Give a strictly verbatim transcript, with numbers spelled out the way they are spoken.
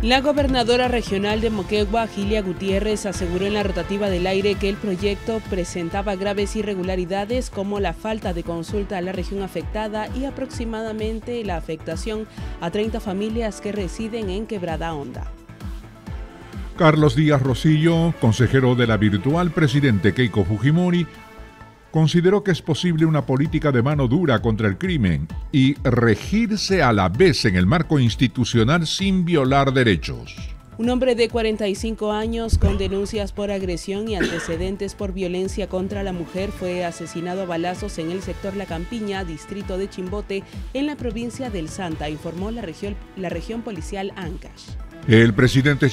La gobernadora regional de Moquegua, Gilia Gutiérrez, aseguró en la rotativa del aire que el proyecto presentaba graves irregularidades como la falta de consulta a la región afectada y aproximadamente la afectación a treinta familias que residen en Quebrada Honda. Carlos Díaz Rosillo, consejero de la virtual presidente Keiko Fujimori, consideró que es posible una política de mano dura contra el crimen y regirse a la vez en el marco institucional sin violar derechos. Un hombre de cuarenta y cinco años con denuncias por agresión y antecedentes por violencia contra la mujer fue asesinado a balazos en el sector La Campiña, distrito de Chimbote, en la provincia del Santa, informó la región, la región policial Ancash. El presidente